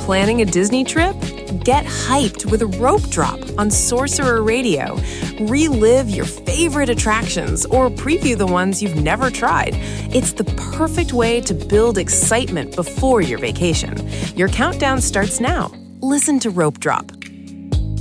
Planning a Disney trip? Get hyped with Rope Drop on Sorcerer Radio. Relive your favorite attractions or preview the ones you've never tried. It's the perfect way to build excitement before your vacation. Your countdown starts now. Listen to Rope Drop